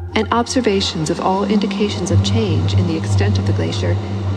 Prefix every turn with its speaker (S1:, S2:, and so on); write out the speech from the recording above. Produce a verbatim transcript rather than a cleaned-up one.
S1: and observations of all indications of change in the extent of the glacier